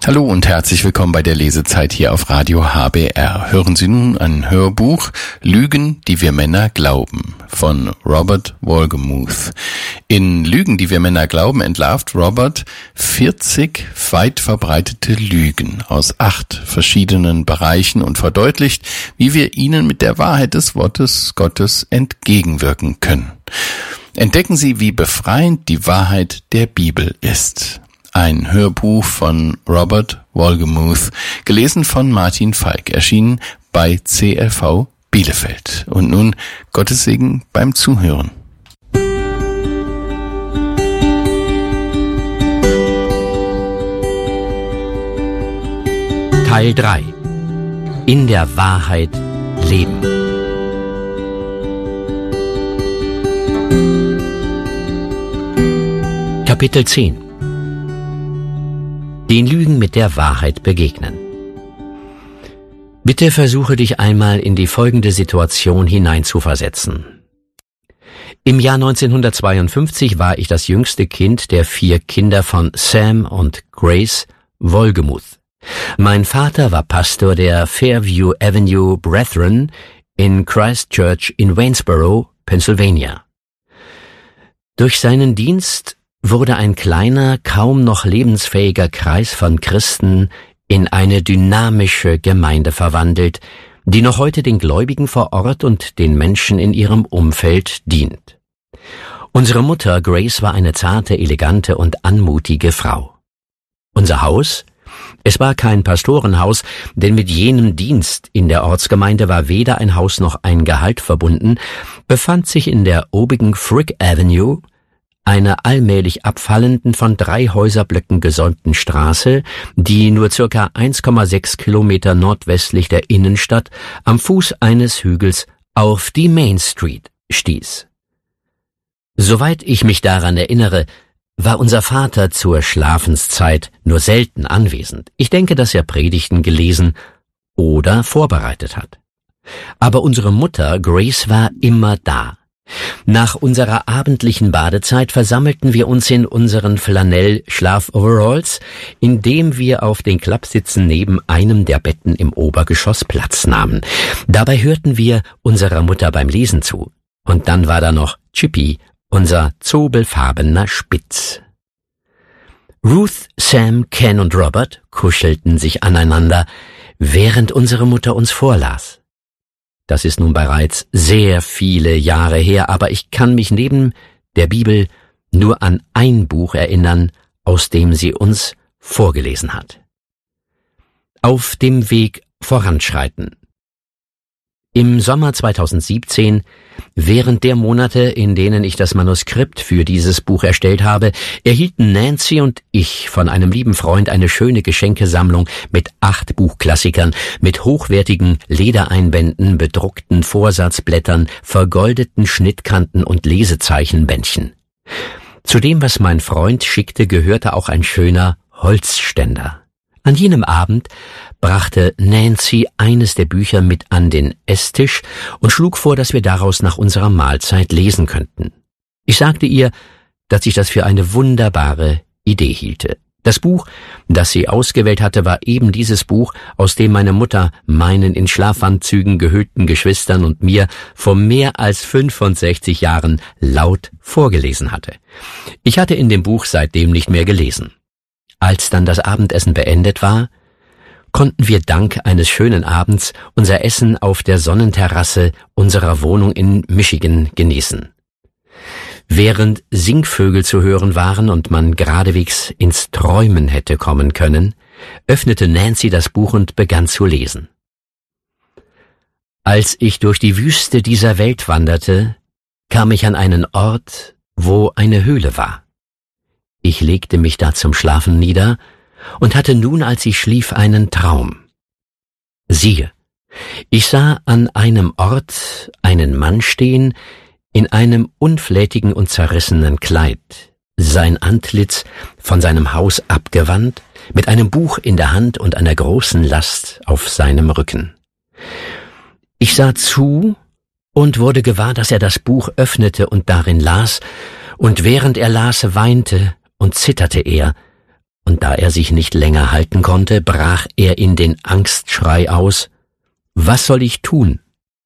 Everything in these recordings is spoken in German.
Hallo und herzlich willkommen bei der Lesezeit hier auf Radio HBR. Hören Sie nun ein Hörbuch Lügen, die wir Männer glauben von Robert Wolgemuth. In Lügen, die wir Männer glauben, entlarvt Robert 40 weit verbreitete Lügen aus 8 verschiedenen Bereichen und verdeutlicht, wie wir ihnen mit der Wahrheit des Wortes Gottes entgegenwirken können. Entdecken Sie, wie befreiend die Wahrheit der Bibel ist. Ein Hörbuch von Robert Wolgemuth, gelesen von Martin Falk, erschienen bei CLV Bielefeld. Und nun Gottes Segen beim Zuhören. Teil 3. In der Wahrheit leben. Kapitel 10. Den Lügen mit der Wahrheit begegnen. Bitte versuche dich einmal in die folgende Situation hineinzuversetzen. Im Jahr 1952 war ich das jüngste Kind der 4 Kinder von Sam und Grace Wolgemuth. Mein Vater war Pastor der Fairview Avenue Brethren in Christchurch in Waynesboro, Pennsylvania. Durch seinen Dienst wurde ein kleiner, kaum noch lebensfähiger Kreis von Christen in eine dynamische Gemeinde verwandelt, die noch heute den Gläubigen vor Ort und den Menschen in ihrem Umfeld dient. Unsere Mutter Grace war eine zarte, elegante und anmutige Frau. Unser Haus? Es war kein Pastorenhaus, denn mit jenem Dienst in der Ortsgemeinde war weder ein Haus noch ein Gehalt verbunden, befand sich in der obigen Frick Avenue, einer allmählich abfallenden, von 3 Häuserblöcken gesäumten Straße, die nur circa 1,6 Kilometer nordwestlich der Innenstadt am Fuß eines Hügels auf die Main Street stieß. Soweit ich mich daran erinnere, war unser Vater zur Schlafenszeit nur selten anwesend. Ich denke, dass er Predigten gelesen oder vorbereitet hat. Aber unsere Mutter Grace war immer da. Nach unserer abendlichen Badezeit versammelten wir uns in unseren Flanell-Schlafoveralls, indem wir auf den Klappsitzen neben einem der Betten im Obergeschoss Platz nahmen. Dabei hörten wir unserer Mutter beim Lesen zu. Und dann war da noch Chippy, unser zobelfarbener Spitz. Ruth, Sam, Ken und Robert kuschelten sich aneinander, während unsere Mutter uns vorlas. Das ist nun bereits sehr viele Jahre her, aber ich kann mich neben der Bibel nur an ein Buch erinnern, aus dem sie uns vorgelesen hat. Auf dem Weg voranschreiten. Im Sommer 2017, während der Monate, in denen ich das Manuskript für dieses Buch erstellt habe, erhielten Nancy und ich von einem lieben Freund eine schöne Geschenkesammlung mit 8 Buchklassikern, mit hochwertigen Ledereinbänden, bedruckten Vorsatzblättern, vergoldeten Schnittkanten und Lesezeichenbändchen. Zu dem, was mein Freund schickte, gehörte auch ein schöner Holzständer. An jenem Abend brachte Nancy eines der Bücher mit an den Esstisch und schlug vor, dass wir daraus nach unserer Mahlzeit lesen könnten. Ich sagte ihr, dass ich das für eine wunderbare Idee hielte. Das Buch, das sie ausgewählt hatte, war eben dieses Buch, aus dem meine Mutter meinen in Schlafanzügen gehüllten Geschwistern und mir vor mehr als 65 Jahren laut vorgelesen hatte. Ich hatte in dem Buch seitdem nicht mehr gelesen. Als dann das Abendessen beendet war, konnten wir dank eines schönen Abends unser Essen auf der Sonnenterrasse unserer Wohnung in Michigan genießen. Während Singvögel zu hören waren und man geradewegs ins Träumen hätte kommen können, öffnete Nancy das Buch und begann zu lesen. Als ich durch die Wüste dieser Welt wanderte, kam ich an einen Ort, wo eine Höhle war. Ich legte mich da zum Schlafen nieder und hatte nun, als ich schlief, einen Traum. Siehe, ich sah an einem Ort einen Mann stehen, in einem unflätigen und zerrissenen Kleid, sein Antlitz von seinem Haus abgewandt, mit einem Buch in der Hand und einer großen Last auf seinem Rücken. Ich sah zu und wurde gewahr, dass er das Buch öffnete und darin las, und während er las, weinte und zitterte er, und da er sich nicht länger halten konnte, brach er in den Angstschrei aus: »Was soll ich tun?«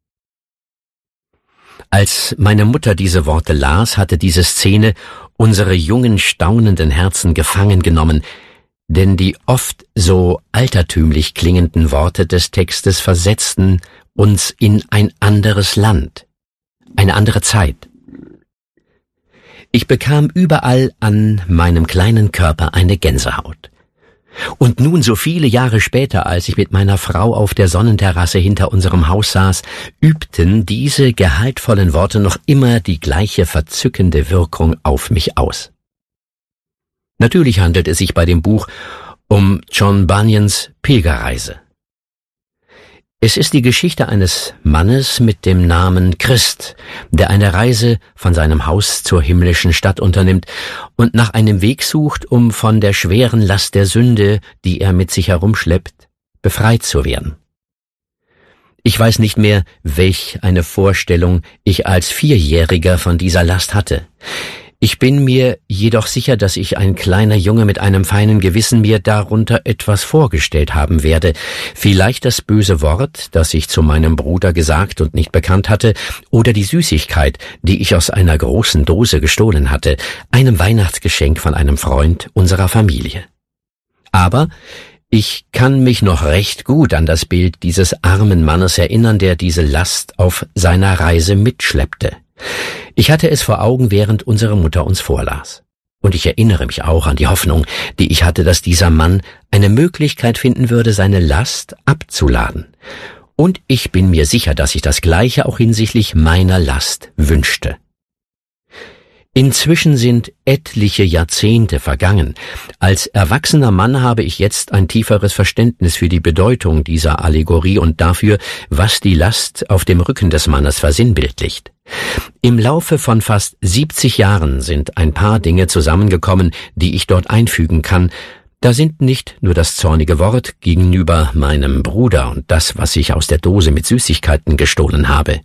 Als meine Mutter diese Worte las, hatte diese Szene unsere jungen, staunenden Herzen gefangen genommen, denn die oft so altertümlich klingenden Worte des Textes versetzten uns in ein anderes Land, eine andere Zeit. Ich bekam überall an meinem kleinen Körper eine Gänsehaut. Und nun, so viele Jahre später, als ich mit meiner Frau auf der Sonnenterrasse hinter unserem Haus saß, übten diese gehaltvollen Worte noch immer die gleiche verzückende Wirkung auf mich aus. Natürlich handelt es sich bei dem Buch um John Bunyans Pilgerreise. Es ist die Geschichte eines Mannes mit dem Namen Christ, der eine Reise von seinem Haus zur himmlischen Stadt unternimmt und nach einem Weg sucht, um von der schweren Last der Sünde, die er mit sich herumschleppt, befreit zu werden. Ich weiß nicht mehr, welch eine Vorstellung ich als Vierjähriger von dieser Last hatte. Ich bin mir jedoch sicher, dass ich, ein kleiner Junge mit einem feinen Gewissen, mir darunter etwas vorgestellt haben werde. Vielleicht das böse Wort, das ich zu meinem Bruder gesagt und nicht bekannt hatte, oder die Süßigkeit, die ich aus einer großen Dose gestohlen hatte, einem Weihnachtsgeschenk von einem Freund unserer Familie. Aber ich kann mich noch recht gut an das Bild dieses armen Mannes erinnern, der diese Last auf seiner Reise mitschleppte. Ich hatte es vor Augen, während unsere Mutter uns vorlas. Und ich erinnere mich auch an die Hoffnung, die ich hatte, dass dieser Mann eine Möglichkeit finden würde, seine Last abzuladen. Und ich bin mir sicher, dass ich das Gleiche auch hinsichtlich meiner Last wünschte. Inzwischen sind etliche Jahrzehnte vergangen. Als erwachsener Mann habe ich jetzt ein tieferes Verständnis für die Bedeutung dieser Allegorie und dafür, was die Last auf dem Rücken des Mannes versinnbildlicht. Im Laufe von fast 70 Jahren sind ein paar Dinge zusammengekommen, die ich dort einfügen kann. Da sind nicht nur das zornige Wort gegenüber meinem Bruder und das, was ich aus der Dose mit Süßigkeiten gestohlen habe.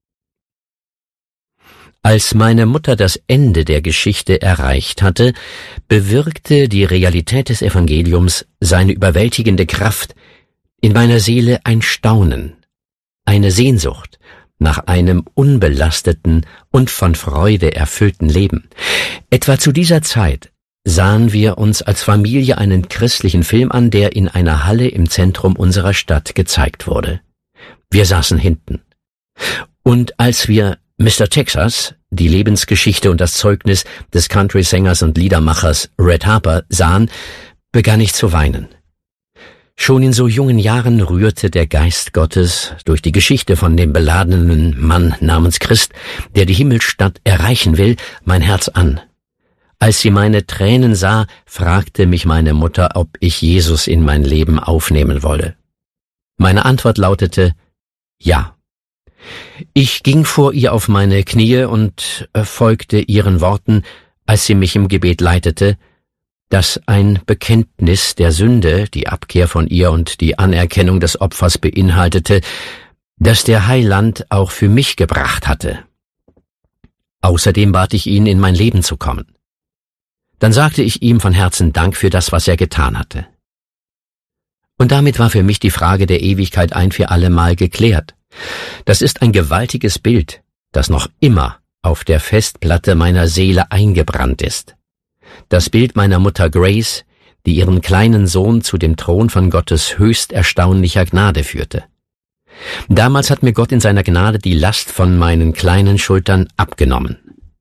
Als meine Mutter das Ende der Geschichte erreicht hatte, bewirkte die Realität des Evangeliums seine überwältigende Kraft in meiner Seele ein Staunen, eine Sehnsucht nach einem unbelasteten und von Freude erfüllten Leben. Etwa zu dieser Zeit sahen wir uns als Familie einen christlichen Film an, der in einer Halle im Zentrum unserer Stadt gezeigt wurde. Wir saßen hinten. Und als wir Mr. Texas, die Lebensgeschichte und das Zeugnis des Country-Sängers und Liedermachers Red Harper sahen, begann ich zu weinen. Schon in so jungen Jahren rührte der Geist Gottes durch die Geschichte von dem beladenen Mann namens Christ, der die Himmelsstadt erreichen will, mein Herz an. Als sie meine Tränen sah, fragte mich meine Mutter, ob ich Jesus in mein Leben aufnehmen wolle. Meine Antwort lautete: Ja. Ich ging vor ihr auf meine Knie und folgte ihren Worten, als sie mich im Gebet leitete, das ein Bekenntnis der Sünde, die Abkehr von ihr und die Anerkennung des Opfers beinhaltete, das der Heiland auch für mich gebracht hatte. Außerdem bat ich ihn, in mein Leben zu kommen. Dann sagte ich ihm von Herzen Dank für das, was er getan hatte. Und damit war für mich die Frage der Ewigkeit ein für alle Mal geklärt. Das ist ein gewaltiges Bild, das noch immer auf der Festplatte meiner Seele eingebrannt ist. Das Bild meiner Mutter Grace, die ihren kleinen Sohn zu dem Thron von Gottes höchst erstaunlicher Gnade führte. Damals hat mir Gott in seiner Gnade die Last von meinen kleinen Schultern abgenommen.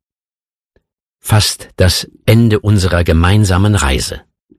Fast das Ende unserer gemeinsamen Reise.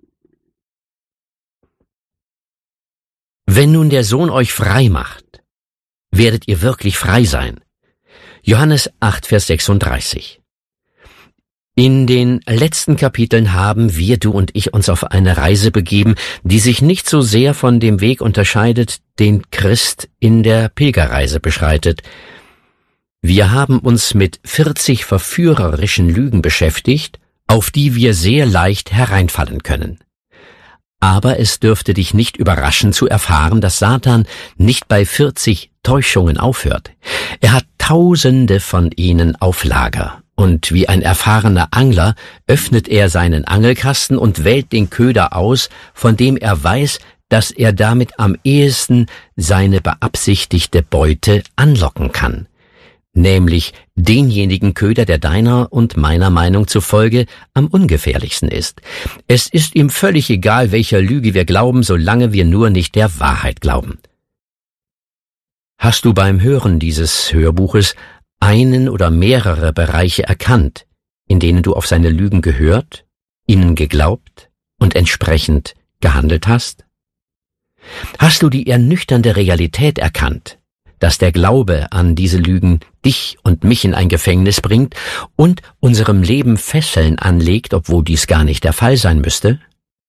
Wenn nun der Sohn euch frei macht, werdet ihr wirklich frei sein. Johannes 8, Vers 36. In den letzten Kapiteln haben wir, du und ich, uns auf eine Reise begeben, die sich nicht so sehr von dem Weg unterscheidet, den Christ in der Pilgerreise beschreitet. Wir haben uns mit 40 verführerischen Lügen beschäftigt, auf die wir sehr leicht hereinfallen können. Aber es dürfte dich nicht überraschen zu erfahren, dass Satan nicht bei 40 Täuschungen aufhört. Er hat Tausende von ihnen auf Lager. Und wie ein erfahrener Angler öffnet er seinen Angelkasten und wählt den Köder aus, von dem er weiß, dass er damit am ehesten seine beabsichtigte Beute anlocken kann. Nämlich denjenigen Köder, der deiner und meiner Meinung zufolge am ungefährlichsten ist. Es ist ihm völlig egal, welcher Lüge wir glauben, solange wir nur nicht der Wahrheit glauben. Hast du beim Hören dieses Hörbuches einen oder mehrere Bereiche erkannt, in denen du auf seine Lügen gehört, ihnen geglaubt und entsprechend gehandelt hast? Hast du die ernüchternde Realität erkannt, dass der Glaube an diese Lügen dich und mich in ein Gefängnis bringt und unserem Leben Fesseln anlegt, obwohl dies gar nicht der Fall sein müsste?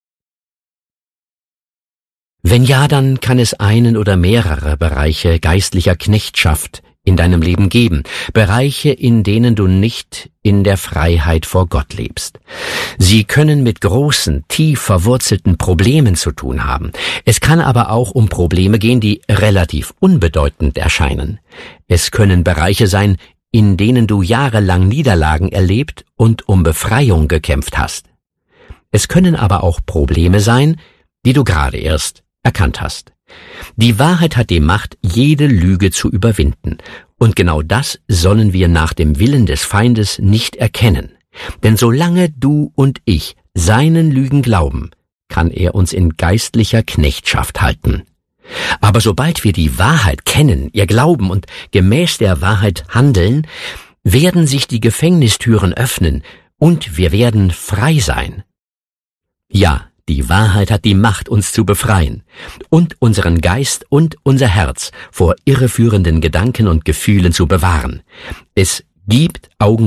Wenn ja, dann kann es einen oder mehrere Bereiche geistlicher Knechtschaft in deinem Leben geben, Bereiche, in denen du nicht in der Freiheit vor Gott lebst. Sie können mit großen, tief verwurzelten Problemen zu tun haben. Es kann aber auch um Probleme gehen, die relativ unbedeutend erscheinen. Es können Bereiche sein, in denen du jahrelang Niederlagen erlebt und um Befreiung gekämpft hast. Es können aber auch Probleme sein, die du gerade erst erkannt hast. Die Wahrheit hat die Macht, jede Lüge zu überwinden. Und genau das sollen wir nach dem Willen des Feindes nicht erkennen. Denn solange du und ich seinen Lügen glauben, kann er uns in geistlicher Knechtschaft halten. Aber sobald wir die Wahrheit kennen, ihr glauben und gemäß der Wahrheit handeln, werden sich die Gefängnistüren öffnen und wir werden frei sein. Ja, die Wahrheit hat die Macht, uns zu befreien und unseren Geist und unser Herz vor irreführenden Gedanken und Gefühlen zu bewahren. Es gibt